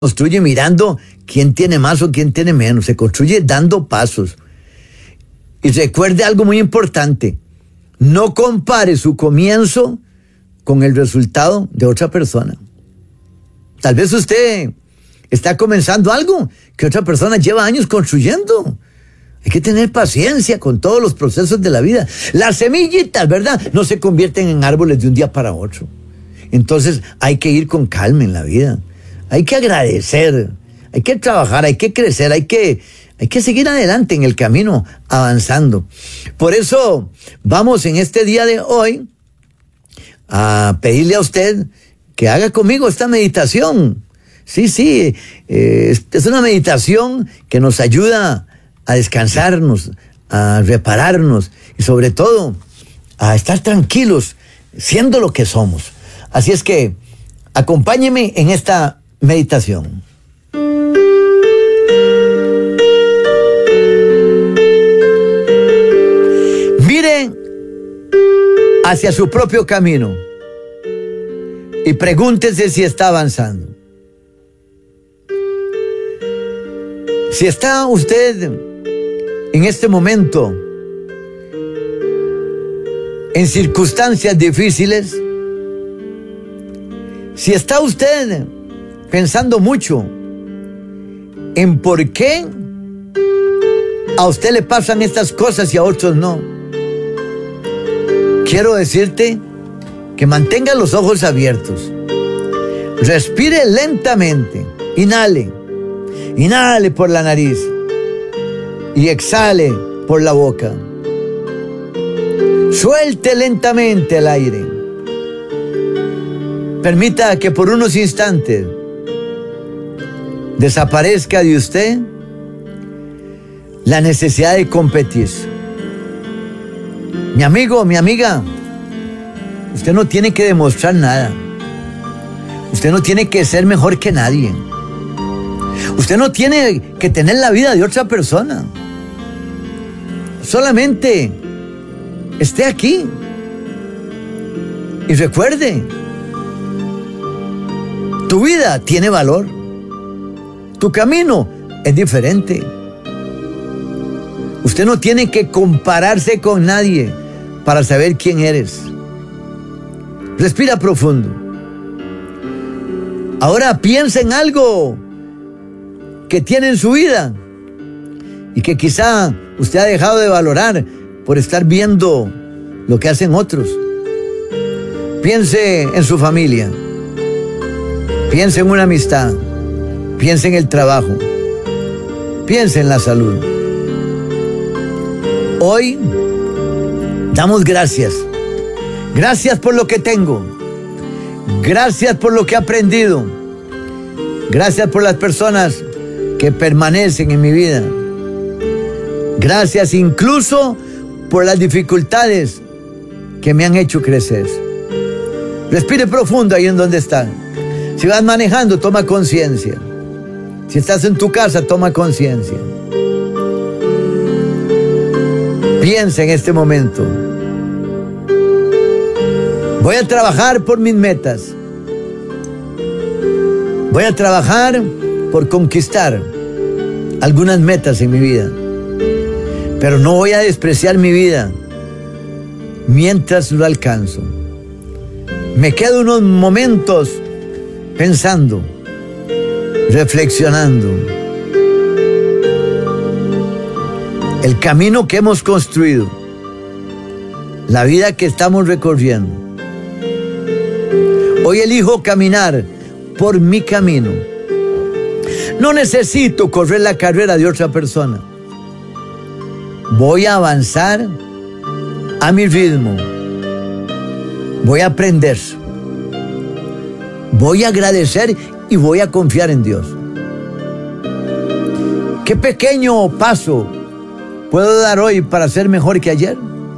construye mirando quién tiene más o quién tiene menos. Se construye dando pasos. Y recuerde algo muy importante. No compare su comienzo con el resultado de otra persona. Tal vez usted está comenzando algo que otra persona lleva años construyendo. Hay que tener paciencia con todos los procesos de la vida. Las semillitas, ¿verdad?, no se convierten en árboles de un día para otro. Entonces hay que ir con calma en la vida. Hay que agradecer, hay que trabajar, hay que crecer, hay que seguir adelante en el camino, avanzando. Por eso vamos en este día de hoy a pedirle a usted que haga conmigo esta meditación. Sí, es una meditación que nos ayuda a descansarnos, a repararnos y sobre todo a estar tranquilos siendo lo que somos. Así es que acompáñeme en esta meditación. Mire hacia su propio camino y pregúntese si está avanzando. Si está usted en este momento en circunstancias difíciles, si está usted pensando mucho en por qué a usted le pasan estas cosas y a otros no, quiero decirte que mantenga los ojos abiertos. Respire lentamente. Inhale por la nariz y exhale por la boca. Suelte lentamente el aire. Permita que por unos instantes desaparezca de usted la necesidad de competir. Mi amigo, mi amiga, usted no tiene que demostrar nada. Usted no tiene que ser mejor que nadie. Usted no tiene que tener la vida de otra persona. Solamente esté aquí. Y recuerde, tu vida tiene valor. Tu camino es diferente. Usted no tiene que compararse con nadie para saber quién eres. Respira profundo. Ahora piensa en algo que tiene en su vida y que quizá usted ha dejado de valorar por estar viendo lo que hacen otros. Piense en su familia. Piense en una amistad. Piense en el trabajo. Piense en la salud. Hoy damos gracias. Gracias por lo que tengo. Gracias por lo que he aprendido. Gracias por las personas que permanecen en mi vida. Gracias incluso por las dificultades que me han hecho crecer. Respire profundo ahí en donde está. Si vas manejando, toma conciencia. Si estás en tu casa, toma conciencia. Piensa en este momento. Voy a trabajar por mis metas. Voy a trabajar por conquistar algunas metas en mi vida. Pero no voy a despreciar mi vida mientras lo alcanzo. Me quedo unos momentos pensando, reflexionando. El camino que hemos construido, la vida que estamos recorriendo. Hoy elijo caminar por mi camino. No necesito correr la carrera de otra persona. Voy a avanzar a mi ritmo. Voy a aprender. Voy a agradecer y voy a confiar en Dios. ¿Qué pequeño paso puedo dar hoy para ser mejor que ayer?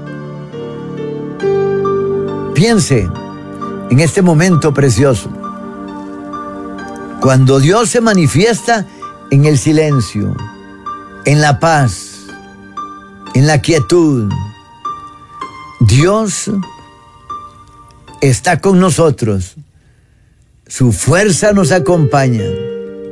Piense en este momento precioso. Cuando Dios se manifiesta en el silencio, en la paz, en la quietud, Dios está con nosotros. Su fuerza nos acompaña.